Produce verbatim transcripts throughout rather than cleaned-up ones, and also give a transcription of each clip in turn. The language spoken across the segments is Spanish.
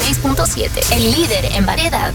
seis punto siete, el líder en variedad.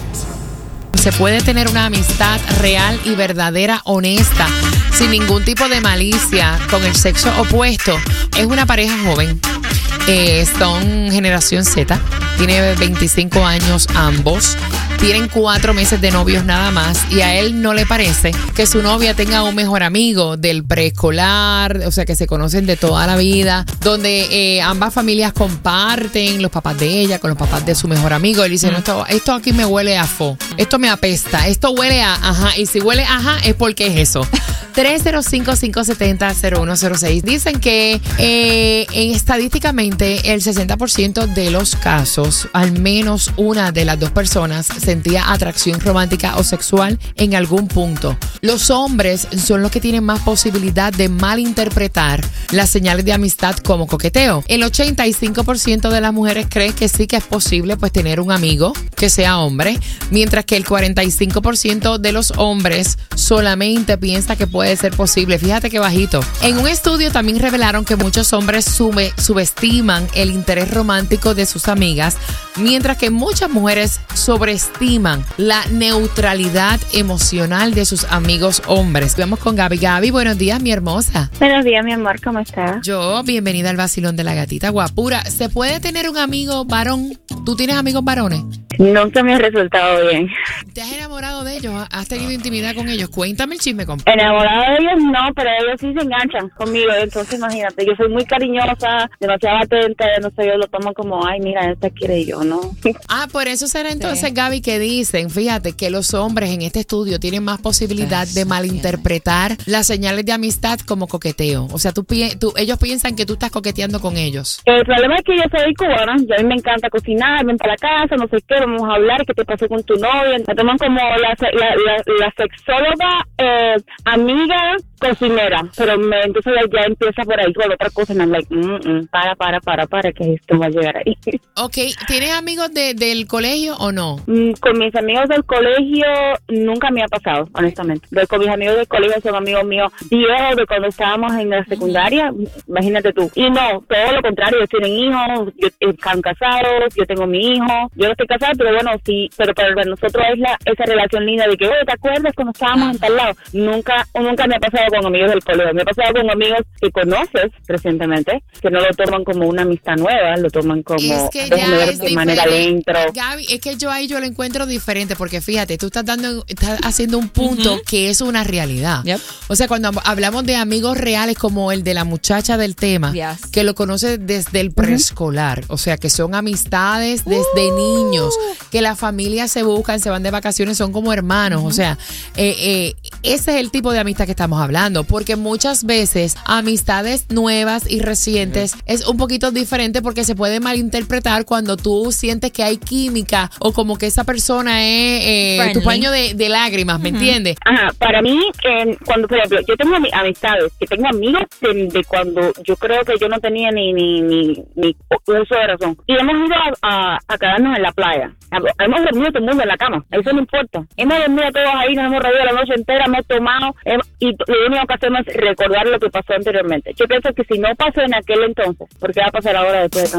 Se puede tener una amistad real y verdadera, honesta, sin ningún tipo de malicia, con el sexo opuesto. Es una pareja joven. Eh, son generación Z. Tiene veinticinco años ambos. Tienen cuatro meses de novios nada más y a él no le parece que su novia tenga un mejor amigo del preescolar, o sea, que se conocen de toda la vida, donde eh, ambas familias comparten, los papás de ella con los papás de su mejor amigo. Él dice, no, esto, esto aquí me huele a fo, esto me apesta, esto huele a ajá, y si huele a ajá es porque es eso. tres cero cinco, cinco siete cero, cero uno cero seis. Dicen que eh, estadísticamente el sesenta por ciento de los casos, al menos una de las dos personas sentía atracción romántica o sexual en algún punto. Los hombres son los que tienen más posibilidad de malinterpretar las señales de amistad como coqueteo. El ochenta y cinco por ciento de las mujeres cree que sí que es posible pues tener un amigo que sea hombre, mientras que el cuarenta y cinco por ciento de los hombres solamente piensa que puede ser posible. Fíjate qué bajito. En un estudio también revelaron que muchos hombres sube, subestiman el interés romántico de sus amigas, mientras que muchas mujeres sobreestiman la neutralidad emocional de sus amigos hombres. Vamos con Gaby. Gaby, buenos días, mi hermosa. Buenos días, mi amor, ¿cómo estás? Yo, bienvenida al vacilón de la gatita guapura. ¿Se puede tener un amigo varón? ¿Tú tienes amigos varones? Nunca me ha resultado bien. ¿Te has enamorado de ellos? ¿Has tenido intimidad con ellos? Cuéntame el chisme, compa. Enamorado de ellos no, pero ellos sí se enganchan conmigo. Entonces imagínate, yo soy muy cariñosa, demasiado atenta, no sé, yo lo tomo como, ay, mira, esta quiere yo, ¿no? Ah, por eso será entonces, Sí. Gaby, que dicen, fíjate, que los hombres en este estudio tienen más posibilidad de malinterpretar las señales de amistad como coqueteo. O sea, tú, pi- tú ellos piensan que tú estás coqueteando con ellos. El problema es que yo soy cubana, y a mí me encanta cocinar, ven para la casa, no sé qué, vamos a hablar, qué te pasó con tu novia. Me toman como la, la, la, la sexóloga, eh, amiga, cocinera, pero me, entonces ya empieza por ahí con otra cosa, y me like, mm, mm, para, para, para, para, que esto va a llegar ahí. Ok, ¿tienes amigos de, del colegio o no? Mm, Con mis amigos del colegio nunca me ha pasado, honestamente. De, con mis amigos del colegio son amigos míos viejos de cuando estábamos en la secundaria, imagínate tú. Y no, todo lo contrario, ellos tienen hijos, yo, están casados, yo tengo mi hijo, yo no estoy casada, pero bueno, sí, pero para nosotros es la, esa relación linda de que, oye, ¿te acuerdas cuando estábamos en tal lado? Nunca, nunca me ha pasado con amigos del colegio, me ha pasado con amigos que conoces recientemente, que no lo toman como una amistad nueva, lo toman como, Es que déjame ya ver es de manera diferente. dentro. Gaby, es que yo ahí yo lo encuentro diferente porque fíjate, tú estás dando, estás haciendo un punto uh-huh. que es una realidad. Yep. O sea, cuando hablamos de amigos reales como el de la muchacha del tema, yes. que lo conoce desde el preescolar, uh-huh. o sea, que son amistades desde uh. niños, que las familias se buscan, se van de vacaciones, son como hermanos, uh-huh. o sea, eh, eh, ese es el tipo de amistad que estamos hablando, porque muchas veces amistades nuevas y recientes uh-huh. es un poquito diferente porque se puede malinterpretar cuando tú sientes que hay química o como que esa persona es eh, tu paño de, de lágrimas, ¿me uh-huh. entiendes? Ajá, para mí, eh, cuando, por ejemplo, yo tengo ami- amistades, que tengo amigos de, de cuando yo creo que yo no tenía ni ni ni, ni uso de razón. Y hemos ido a, a, a quedarnos en la playa. Hemos dormido todo el mundo en la cama, eso no importa. Hemos dormido todos ahí, nos hemos reído la noche entera, hemos tomado, hemos, y lo único que hacemos es recordar lo que pasó anteriormente. Yo pienso que si no pasó en aquel entonces, ¿por qué va a pasar ahora después de tanto?